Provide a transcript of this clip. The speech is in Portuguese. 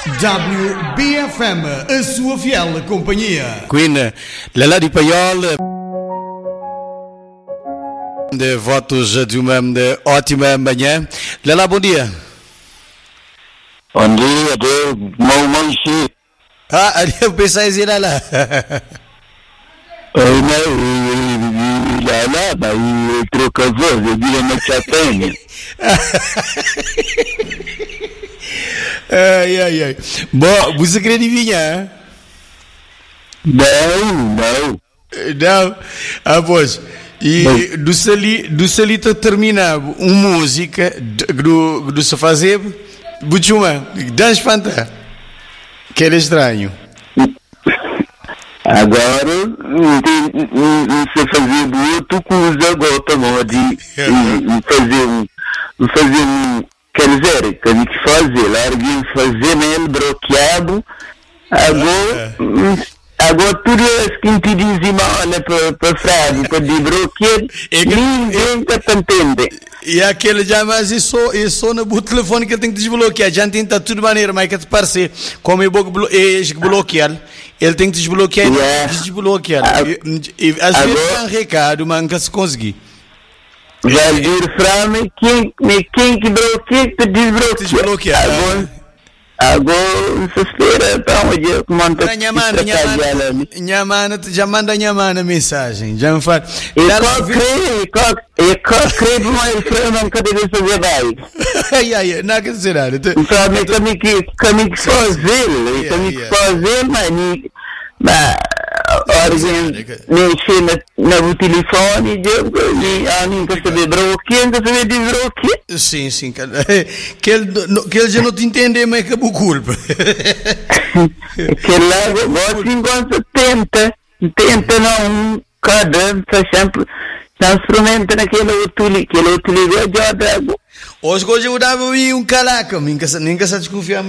WBFM, a sua fiel companhia. Queen, Lala di Paiol, de votos de uma ótima manhã. Lala, bom dia. Bom dia, Deus, mamãe. Eu pensei em dizer Lala. Lala, mas troca a voz, eu diria na chatanha. Ai. Bom, você quer adivinhar? Não. Pois. E do salito termina uma música do se fazer buchuma, dança fanta. Que era estranho. Agora, se fazer do outro com os agora, de fazer um. Quer dizer, tem que fazer, larguei fazer mesmo, bloqueado. Agora tudo é que te dizem olha para frase, para de bloqueado, ninguém está entendendo. E aquele já, mas isso no telefone que ele tem que desbloquear, já tenta tudo maneira, mas que te parece, como é bloquear, ele tem que desbloquear e desbloquear. E às vezes é um recado, mas nunca se conseguir. Já digo para mim, quem que bloqueia, que desbloqueia. Agora, se espera, para onde eu mando já manda a mensagem, já me fala. Eu creio, mas eu não quero fazer mais. Ai, não quer dizer nada. Caminho que fazer, mas mexer no telefone, eu não quero saber bloquear, não quero saber desbloquear. Sim, que ele já não te entende, mas que é por culpa. Que logo, você enquanto tenta não, cada sempre transformando naquele utiliza já. Hoje eu dava um calaca, nunca se desconfiar.